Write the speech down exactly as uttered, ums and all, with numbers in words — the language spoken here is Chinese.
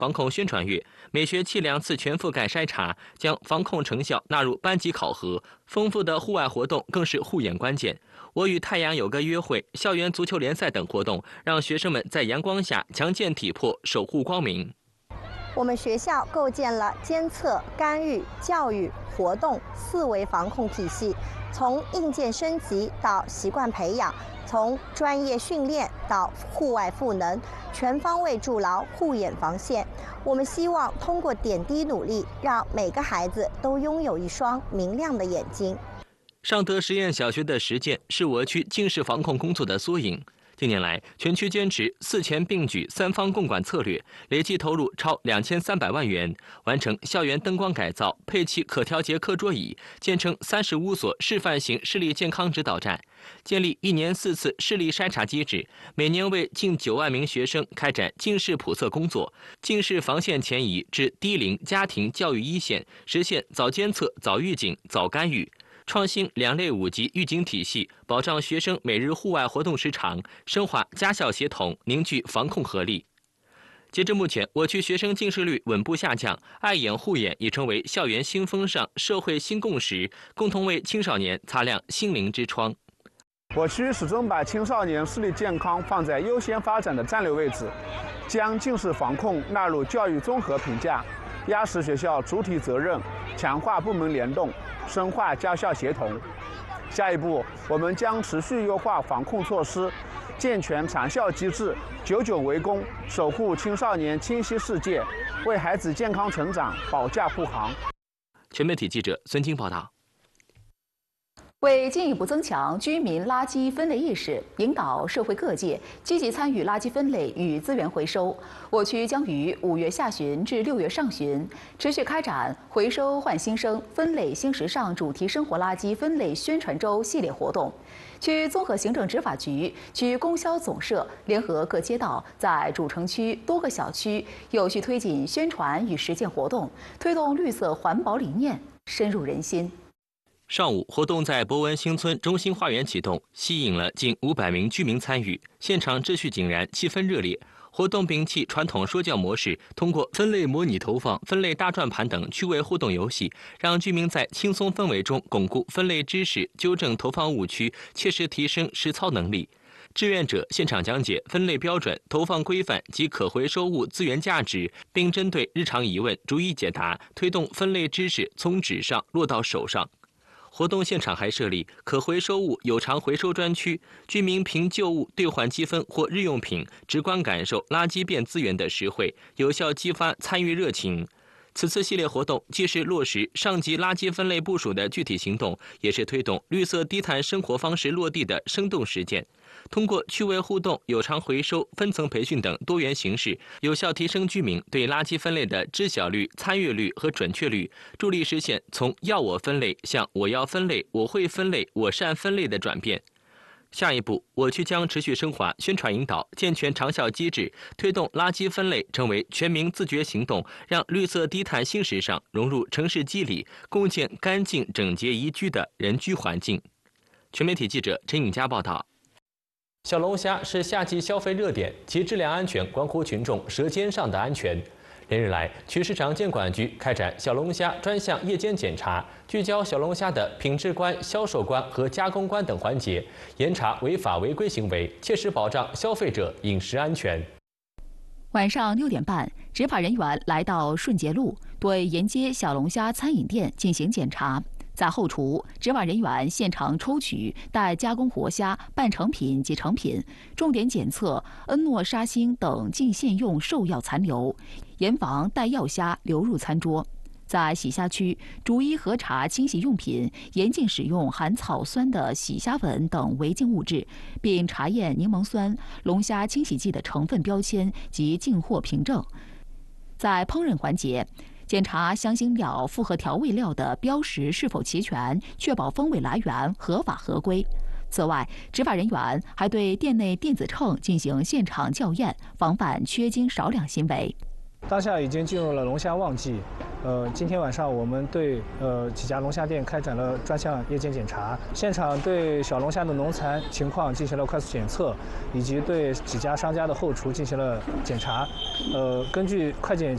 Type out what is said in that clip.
防控宣传月，每学期两次全覆盖筛查，将防控成效纳入班级考核。丰富的户外活动更是护眼关键。我与太阳有个约会、校园足球联赛等活动，让学生们在阳光下强健体魄，守护光明。 我们学校构建了监测、干预、教育、活动四维防控体系，从硬件升级到习惯培养，从专业训练到户外赋能，全方位筑牢护眼防线。我们希望通过点滴努力，让每个孩子都拥有一双明亮的眼睛。 尚德实验小学的实践是我区近视防控工作的缩影。近年来，全区坚持四前并举、三方共管策略，累计投入超两千三百万元，完成校园灯光改造、配齐可调节课桌椅，建成三十五所示范型视力健康指导站，建立一年四次视力筛查机制，每年为近九万名学生开展近视普测工作，近视防线前移至低龄家庭教育一线，实现早监测、早预警、早干预。创新两类五级预警体系，保障学生每日户外活动时长，深化家校协同，凝聚防控合力。截至目前，我区学生近视率稳步下降，爱眼护眼已成为校园新风尚、社会新共识，共同为青少年擦亮心灵之窗。 我区始终把青少年视力健康放在优先发展的战略位置，将近视防控纳入教育综合评价，压实学校主体责任，强化部门联动，深化家校协同。下一步，我们将持续优化防控措施，健全长效机制，久久为功，守护青少年清晰世界，为孩子健康成长保驾护航。 全媒体记者孙晶报道。 为进一步增强居民垃圾分类意识，引导社会各界积极参与垃圾分类与资源回收，我区将于五月下旬至六月上旬持续开展“回收焕新生，分类新时尚”主题生活垃圾分类宣传周系列活动。区综合行政执法局、区供销总社联合各街道，在主城区多个小区有序推进宣传与实践活动，推动绿色环保理念深入人心。 上午，活动在博文新村中心花园启动，吸引了近五百名居民参与，现场秩序井然，气氛热烈。活动摒弃传统说教模式，通过分类模拟投放、分类大转盘等趣味互动游戏，让居民在轻松氛围中巩固分类知识，纠正投放误区，切实提升实操能力。志愿者现场讲解分类标准、投放规范及可回收物资源价值，并针对日常疑问逐一解答，推动分类知识从纸上落到手上。活动现场还设立可回收物有偿回收专区，居民凭旧物兑换积分或日用品，直观感受垃圾变资源的实惠，有效激发参与热情。此次系列活动既是落实上级垃圾分类部署的具体行动，也是推动绿色低碳生活方式落地的生动实践。通过趣味互动、有偿回收、分层培训等多元形式，有效提升居民对垃圾分类的知晓率、参与率和准确率，助力实现从要我分类向我要分类、我会分类、我善分类的转变。下一步，我区将持续深化宣传引导，健全长效机制，推动垃圾分类成为全民自觉行动，让绿色低碳新时尚融入城市肌理，共建干净整洁宜居的人居环境。全媒体记者陈颖佳报道。小龙虾是夏季消费热点，其质量安全关乎群众舌尖上的安全。连日来，区市场监管局开展小龙虾专项夜间检查，聚焦小龙虾的品质关、销售关和加工关等环节，严查违法违规行为，切实保障消费者饮食安全。 晚上六点半，执法人员来到顺捷路，对沿街小龙虾餐饮店进行检查。在后厨，执法人员现场抽取待加工活虾、半成品及成品，重点检测恩诺沙星等禁限用兽药残留，严防带药虾流入餐桌。在洗虾区，逐一核查清洗用品，严禁使用含草酸的洗虾粉等违禁物质，并查验柠檬酸、龙虾清洗剂的成分标签及进货凭证。在烹饪环节，检查香辛料复合调味料的标识是否齐全，确保风味来源合法合规。此外，执法人员还对店内电子秤进行现场校验，防范缺斤少两行为。 当下已经进入了龙虾旺季，呃，今天晚上我们对呃几家龙虾店开展了专项夜间检查，现场对小龙虾的农残情况进行了快速检测，以及对几家商家的后厨进行了检查。呃，根据快检